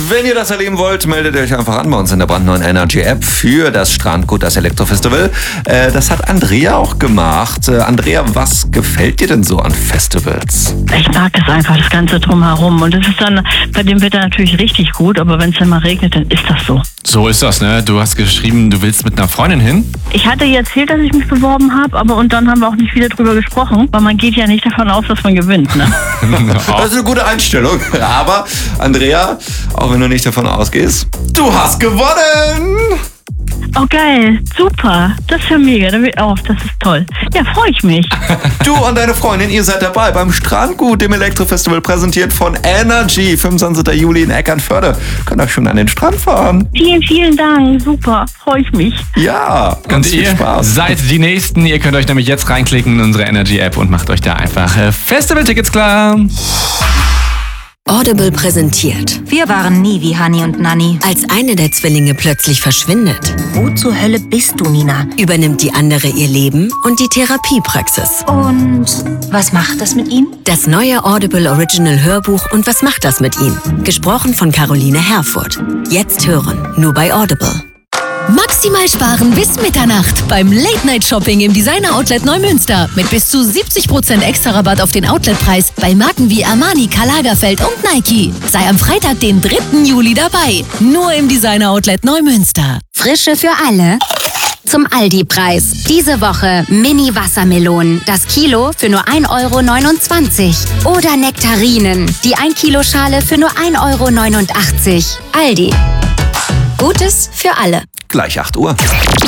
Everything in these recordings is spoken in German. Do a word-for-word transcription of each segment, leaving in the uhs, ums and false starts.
Wenn ihr das erleben wollt, meldet euch einfach an bei uns in der brandneuen Energy App für das Strandgut, das Elektrofestival. Äh, das hat Andrea auch gemacht. Äh, Andrea, was gefällt dir denn so an Festivals? Ich mag es einfach, das Ganze drumherum. Und es ist dann bei dem Wetter natürlich richtig gut, aber wenn es dann mal regnet, dann ist das so. So ist das, ne? Du hast geschrieben, du willst mit einer Freundin hin? Ich hatte ihr erzählt, dass ich mich beworben habe, aber und dann haben wir auch nicht wieder drüber gesprochen, weil man geht ja nicht davon aus, dass man gewinnt, ne? Das ist eine gute Einstellung. Aber, Andrea, auch wenn du nicht davon ausgehst, du hast gewonnen! Oh geil, super, das ist ja mega, oh, das ist toll. Ja, freue ich mich. Du und deine Freundin, ihr seid dabei beim Strandgut, dem Elektrofestival, präsentiert von Energy, fünfundzwanzigster Juli in Eckernförde. Könnt euch schon an den Strand fahren. Vielen, vielen Dank, super, freue ich mich. Ja, ganz und viel ihr Spaß. Seid die Nächsten, ihr könnt euch nämlich jetzt reinklicken in unsere Energy-App und macht euch da einfach äh, Festival-Tickets klar. Audible präsentiert. Wir waren nie wie Hani und Nanni. Als eine der Zwillinge plötzlich verschwindet, Wo zur Hölle bist du, Nina? übernimmt die andere ihr Leben und die Therapiepraxis. Und was macht das mit ihm? Das neue Audible Original Hörbuch und was macht das mit ihm? Gesprochen von Caroline Herfurth. Jetzt hören, nur bei Audible. Maximal sparen bis Mitternacht beim Late-Night-Shopping im Designer-Outlet Neumünster. Mit bis zu siebzig Prozent extra Rabatt auf den Outletpreis bei Marken wie Armani, Karl Lagerfeld und Nike. Sei am Freitag, den dritten Juli dabei. Nur im Designer-Outlet Neumünster. Frische für alle. Zum Aldi-Preis. Diese Woche Mini-Wassermelonen. Das Kilo für nur ein Euro neunundzwanzig. Oder Nektarinen. Die ein Kilo Schale für nur ein Euro neunundachtzig. Aldi. Gutes für alle. Gleich acht Uhr.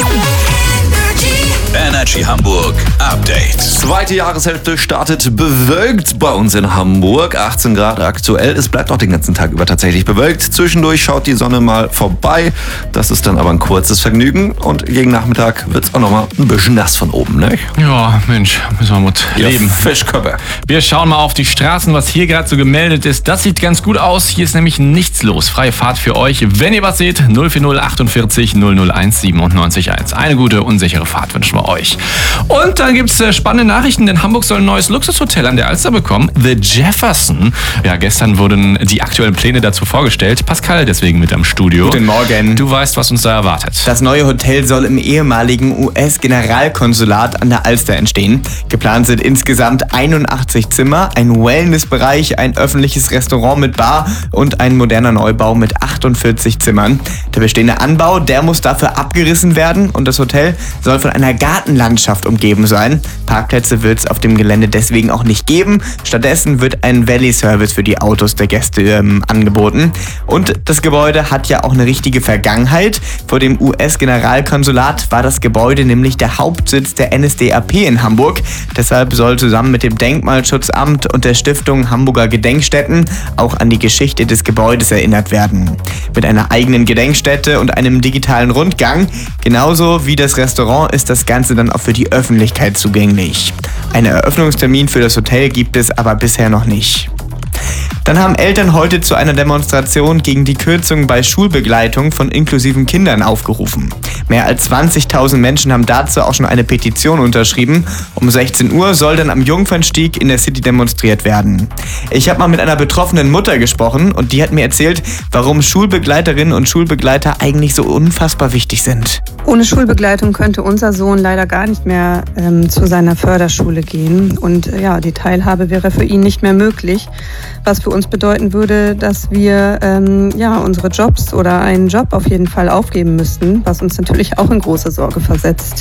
Energy Hamburg Update. Zweite Jahreshälfte startet bewölkt bei uns in Hamburg. achtzehn Grad aktuell. Es bleibt auch den ganzen Tag über tatsächlich bewölkt. Zwischendurch schaut die Sonne mal vorbei. Das ist dann aber ein kurzes Vergnügen. Und gegen Nachmittag wird es auch nochmal ein bisschen nass von oben, ne? Ja, Mensch, müssen wir mit leben. Ja, Fischköpfe. Wir schauen mal auf die Straßen, was hier gerade so gemeldet ist. Das sieht ganz gut aus. Hier ist nämlich nichts los. Freie Fahrt für euch. Wenn ihr was seht, null vier null achtundvierzig null null eins siebenundneunzig eins. Eine gute, unsichere Fahrt wünschen wir euch. Und dann gibt es äh, spannende Nachrichten, denn Hamburg soll ein neues Luxushotel an der Alster bekommen. The Jefferson. Ja, gestern wurden die aktuellen Pläne dazu vorgestellt. Pascal deswegen mit am Studio. Guten Morgen. Du weißt, was uns da erwartet. Das neue Hotel soll im ehemaligen U S-Generalkonsulat an der Alster entstehen. Geplant sind insgesamt einundachtzig Zimmer, ein Wellnessbereich, ein öffentliches Restaurant mit Bar und ein moderner Neubau mit achtundvierzig Zimmern. Der bestehende Anbau, der muss dafür abgerissen werden und das Hotel soll von einer Gartenlandschaft umgeben sein. Parkplätze wird es auf dem Gelände deswegen auch nicht geben. Stattdessen wird ein Valley-Service für die Autos der Gäste ähm, angeboten. Und das Gebäude hat ja auch eine richtige Vergangenheit. Vor dem U S-Generalkonsulat war das Gebäude nämlich der Hauptsitz der N S D A P in Hamburg. Deshalb soll zusammen mit dem Denkmalschutzamt und der Stiftung Hamburger Gedenkstätten auch an die Geschichte des Gebäudes erinnert werden. Mit einer eigenen Gedenkstätte und einem digitalen Rundgang, genauso wie das Restaurant, ist das Ganze dann auch für die Öffentlichkeit zugänglich. Einen Eröffnungstermin für das Hotel gibt es aber bisher noch nicht. Dann haben Eltern heute zu einer Demonstration gegen die Kürzungen bei Schulbegleitung von inklusiven Kindern aufgerufen. Mehr als zwanzigtausend Menschen haben dazu auch schon eine Petition unterschrieben. Um sechzehn Uhr soll dann am Jungfernstieg in der City demonstriert werden. Ich habe mal mit einer betroffenen Mutter gesprochen und die hat mir erzählt, warum Schulbegleiterinnen und Schulbegleiter eigentlich so unfassbar wichtig sind. Ohne Schulbegleitung könnte unser Sohn leider gar nicht mehr ähm, zu seiner Förderschule gehen. Und äh, ja, die Teilhabe wäre für ihn nicht mehr möglich, was für uns bedeuten würde, dass wir ähm, ja, unsere Jobs oder einen Job auf jeden Fall aufgeben müssten, was uns natürlich auch in große Sorge versetzt.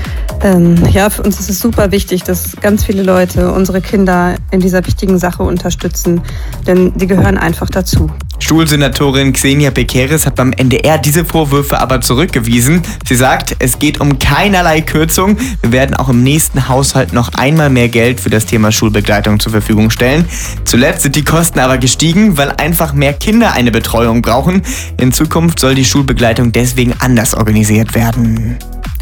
Ähm, ja, für uns ist es super wichtig, dass ganz viele Leute unsere Kinder in dieser wichtigen Sache unterstützen, denn die gehören einfach dazu. Schulsenatorin Xenia Bekeres hat beim N D R diese Vorwürfe aber zurückgewiesen. Sie sagt, es geht um keinerlei Kürzung. Wir werden auch im nächsten Haushalt noch einmal mehr Geld für das Thema Schulbegleitung zur Verfügung stellen. Zuletzt sind die Kosten aber gestiegen, weil einfach mehr Kinder eine Betreuung brauchen. In Zukunft soll die Schulbegleitung deswegen anders organisiert werden.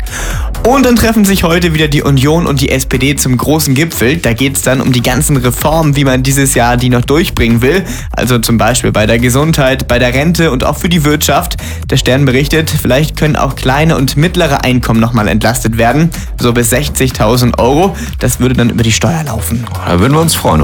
Und dann treffen sich heute wieder die Union und die S P D zum großen Gipfel. Da geht es dann um die ganzen Reformen, wie man dieses Jahr die noch durchbringen will. Also zum Beispiel bei der Gesundheit, bei der Rente und auch für die Wirtschaft. Der Stern berichtet, vielleicht können auch kleine und mittlere Einkommen nochmal entlastet werden. So bis sechzigtausend Euro. Das würde dann über die Steuer laufen. Da würden wir uns freuen.